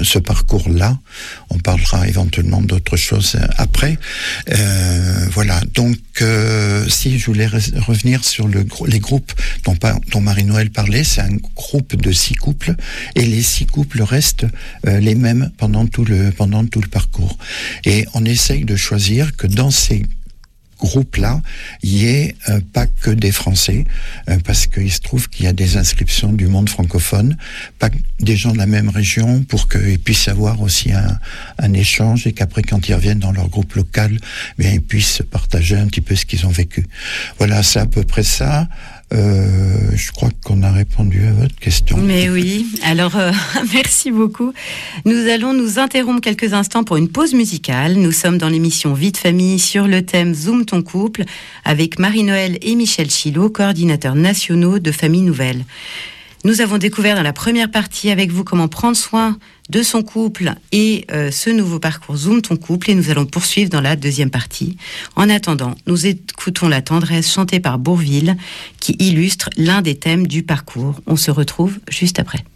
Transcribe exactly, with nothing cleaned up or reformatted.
ce parcours-là. On parlera éventuellement d'autres choses après. Euh, voilà, donc euh, si je voulais re- revenir sur le, les groupes dont, dont Marie-Noël parlait, c'est un groupe de six couples, et les six couples restent euh, les mêmes pendant tout le, pendant tout le parcours. Et on essaye de choisir que dans ces groupe-là, il n'y ait euh, pas que des Français, euh, parce qu'il se trouve qu'il y a des inscriptions du monde francophone, pas que des gens de la même région, pour qu'ils puissent avoir aussi un, un échange, et qu'après, quand ils reviennent dans leur groupe local, bien, ils puissent partager un petit peu ce qu'ils ont vécu. Voilà, c'est à peu près ça. Euh, je crois qu'on a répondu à votre question. Mais oui, alors euh, merci beaucoup. Nous allons nous interrompre quelques instants pour une pause musicale. Nous sommes dans l'émission Vie de famille sur le thème Zoom ton couple avec Marie-Noël et Michel Chilot, coordinateurs nationaux de Famille Nouvelle. Nous avons découvert dans la première partie avec vous comment prendre soin de son couple et euh, ce nouveau parcours Zoom ton couple, et nous allons poursuivre dans la deuxième partie. En attendant, nous écoutons La tendresse chantée par Bourvil qui illustre l'un des thèmes du parcours. On se retrouve juste après.